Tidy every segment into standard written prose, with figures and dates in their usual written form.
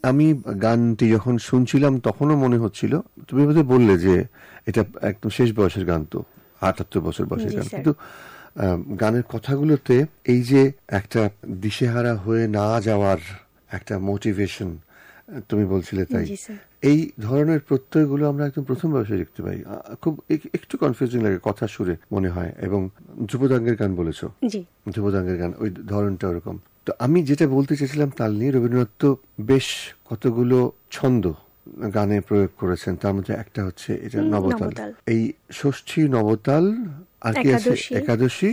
আমি গানটি যখন শুনছিলাম তখনও মনে হচ্ছিল, তুমি বোধহয় বললে যে এটা একদম শেষ বয়সের গান, তো ৭৮ বছর বয়সের গান, কিন্তু গানের কথাগুলোতে এই যে একটা দিশেহারা হয়ে না যাওয়ার একটা মোটিভেশন তুমি বলছিলে, তাই এই ধরনের প্রত্যয়গুলো আমরা একদম প্রথম বয়সে দেখতে পাই। খুব একটু কনফিউজিং লাগে কথা সুরে মনে হয়। এবং ধ্রুপদাঙ্গের গান বলেছো, ধ্রুপদাঙ্গের গান ওই ধরনটা ওরকম। তো আমি যেটা বলতে চেয়েছিলাম তাল নিয়ে, রবীন্দ্রনাথ তো বেশ কতগুলো ছন্দ গানে প্রয়োগ করেছেন, তার মধ্যে একটা হচ্ছে এটা নবতাল। এই ষষ্ঠী, নবতাল, আর কি আছে, একাদশী,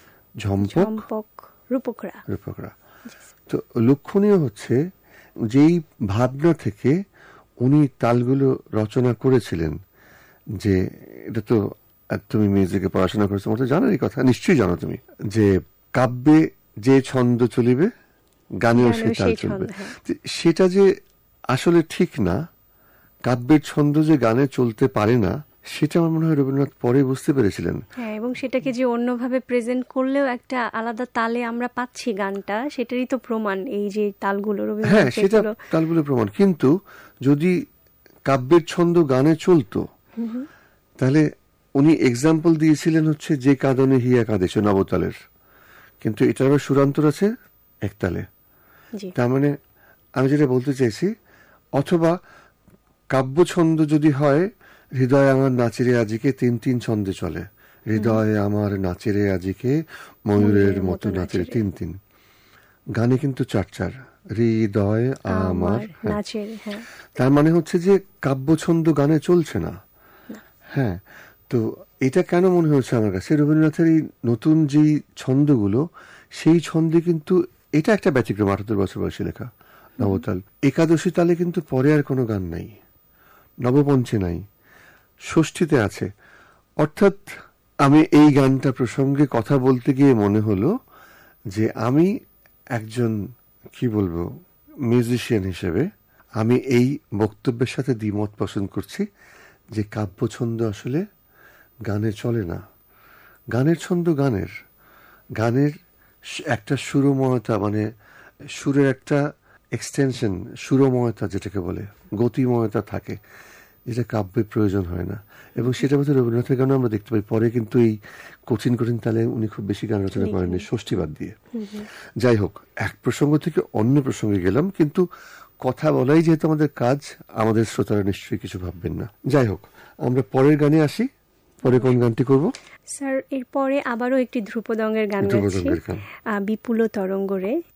ঝম্পক, রূপকরা। তো লক্ষণীয় হচ্ছে যেই ভাবনা থেকে উনি তালগুলো রচনা করেছিলেন, যে এটা তো তুমি মিউজিকে পড়াশোনা করেছো, মতো জানারই কথা, নিশ্চয়ই জানো তুমি, যে কাব্যে যে ছন্দ চলিবে গানেও সে তাল চলবে। সেটা যে আসলে ঠিক না, কাব্যের ছন্দ যে গানে চলতে পারে না, সেটা আমার মনে হয় রবীন্দ্রনাথ পরে বুঝতে পেরেছিলেন। হ্যাঁ, এবং সেটাকে যে অন্যভাবে প্রেজেন্ট করলেও একটা আলাদা তালে আমরা পাচ্ছি গানটা, সেটারই তো প্রমাণ এই যে তালগুলো। হ্যাঁ, সেটা তালগুলো প্রমাণ। কিন্তু যদি কাব্যের ছন্দ গানে চলতো, তাহলে উনি এক্সাম্পল দিয়েছিলেন হচ্ছে যে কাঁদনে হিয়া কাঁদেছে, নবতালের, কিন্তু এটার আবার সুরান্তর আছে একতালে। তার মানে আমি যেটা বলতে চাইছি, অথবা কাব্য ছন্দ যদি হয়, হৃদয় আমার নাচেরে আজিকে ৩ ছন্দে চলে, হৃদয় আমার নাচেরে আজিকে ময়ূরের মতো নাচেরে ৩। গানে কিন্তু ৪, হৃদয় আমার নাচেরে। তার মানে হচ্ছে যে কাব্য ছন্দ গানে চলছে না। হ্যাঁ, তো এটা কেন মনে হচ্ছে আমার কাছে, রবীন্দ্রনাথের এই নতুন যেই ছন্দগুলো, সেই ছন্দে কিন্তু এটা একটা ব্যতিক্রম। ৭৮ বছর বয়সে লেখা নবতাল। একাদশী তালে কিন্তু পরে আর কোনো গান নাই, নবপঞ্চে নাই, ষষ্ঠীতে আছে। অর্থাৎ আমি এই গানটা প্রসঙ্গে কথা বলতে গিয়ে মনে হলো যে আমি একজন, কি বলবো, মিউজিশিয়ান হিসেবে আমি এই বক্তব্যের সাথে দ্বিমত পোষণ করছি যে কাব্য ছন্দ আসলে গানে চলে না। গানের ছন্দ গানের একটা সুরময়তা, মানে সুরের একটা এক্সটেনশন, সুরময়তা যেটাকে বলে, গতিময়তা থাকে, যেটা কাব্যের প্রয়োজন হয় না। এবং সেটা বোধহয় রবীন্দ্রনাথের গানে আমরা দেখতে পাই। পরে কিন্তু এই কঠিন তালে উনি খুব বেশি গান রচনা করেননি, ষষ্ঠী বাদ দিয়ে। যাই হোক, এক প্রসঙ্গ থেকে অন্য প্রসঙ্গে গেলাম, কিন্তু কথা বলাই যেহেতু আমাদের কাজ, আমাদের শ্রোতারা নিশ্চয়ই কিছু ভাববেন না। যাই হোক, আমরা পরের গানে আসি। পরে কোন গানটি করব স্যার? এরপরে আবারও একটি ধ্রুপদঙ্গের গান গাচ্ছি, বিপুল তরঙ্গরে।